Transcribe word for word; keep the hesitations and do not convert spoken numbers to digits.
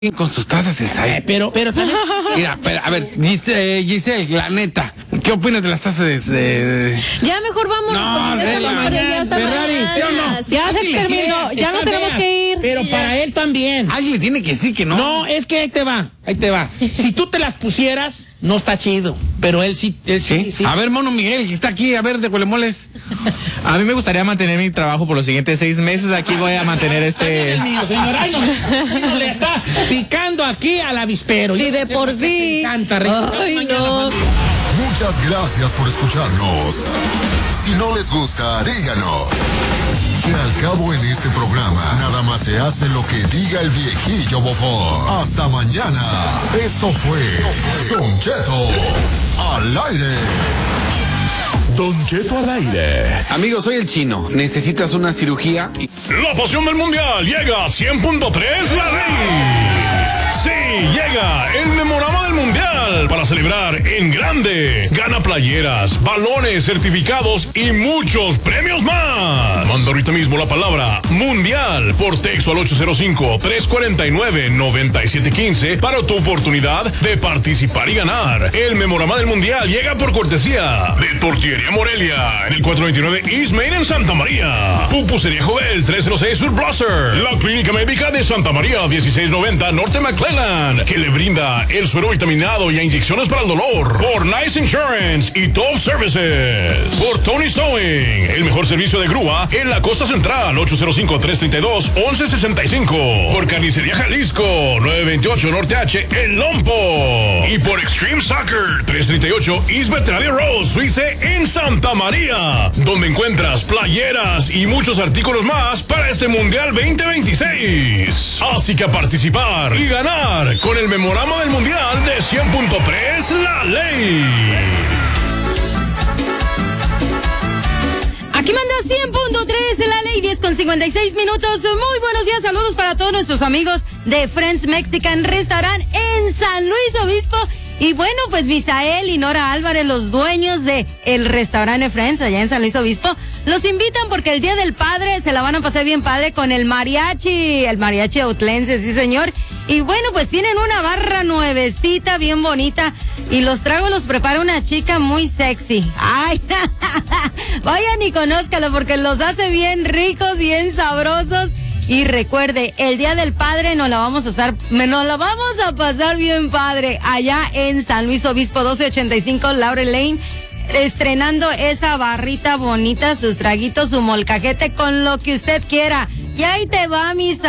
con sus tazas el Sai. Eh, pero, pero también. Mira, pero, a ver, Giselle, Giselle, la neta, ¿qué opinas de las tazas de...? de, de... Ya mejor vamos. No, porque ya de está la tarde, mañana, ya está Ferrari, mañana. ¿sí o no? Sí. Ya se Alguien le terminó, quiere, ya nos está tenemos fea. que ir. Pero para él también. Alguien le tiene que decir que no. No, es que ahí te va, ahí te va. Si tú te las pusieras, no está chido. Pero él sí, él sí, ¿Sí? sí. A ver, mono Miguel, que está aquí, a ver, de Cuelemoles. A mí me gustaría mantener mi trabajo por los siguientes seis meses. Aquí voy a mantener este... El mío, señor. Ay, no, no le está picando aquí al avispero. Sí, Yo de no sé por qué te sí. encanta, Rita. Ay, Mañana, no. familia. Muchas gracias por escucharnos. Si no les gusta, díganos. Que al cabo en este programa, nada más se hace lo que diga el viejillo bofón. Hasta mañana. Esto fue Don Cheto al aire. Don Cheto al aire. Amigo, soy el Chino. ¿Necesitas una cirugía? La pasión del mundial llega a cien punto tres La Ley. Sí, llega el memorama del mundial para celebrar en grande. Gana playeras, balones, certificados y muchos premios más. Manda ahorita mismo la palabra mundial por texto al ocho cero cinco, tres cuatro nueve, nueve siete uno cinco para tu oportunidad de participar y ganar. El memorama del mundial llega por cortesía de Tortillería Morelia en el cuatrocientos veintinueve East Main en Santa María. Pupusería Jovel trescientos seis Sur Blosser. La Clínica Médica de Santa María dieciséis noventa Norte McClellan, que le brinda el suero vitaminado y inyecciones para el dolor. Por Nice Insurance y Top Services. Por Tony Stowing, el mejor servicio de grúa en la costa central, ocho cero cinco, tres tres dos, once sesenta y cinco. Por Carnicería Jalisco, nueve veintiocho Norte H, El Lompo. Y por Extreme Soccer, trescientos treinta y ocho East Veterinaria Road, Suize en Santa María, donde encuentras playeras y muchos artículos más para este Mundial veinte veintiséis. Así que a participar y ganar con el memorama del Mundial de cien punto tres La Ley. Aquí manda cien punto tres La Ley, diez con cincuenta y seis minutos. Muy buenos días, saludos para todos nuestros amigos de Friends Mexican Restaurant en San Luis Obispo. Y bueno, pues Misael y Nora Álvarez, los dueños de el restaurante Friends allá en San Luis Obispo, los invitan porque el Día del Padre se la van a pasar bien padre con el mariachi, el mariachi autlense, sí señor. Y bueno, pues tienen una barra nuevecita, bien bonita, y los tragos los prepara una chica muy sexy. Ay, vayan y conózcalo porque los hace bien ricos, bien sabrosos. Y recuerde, el Día del Padre nos la vamos a hacer, nos la vamos a pasar bien padre allá en San Luis Obispo doce ochenta y cinco Laurel Lane, estrenando esa barrita bonita, sus traguitos, su molcajete con lo que usted quiera. Y ahí te va, misa.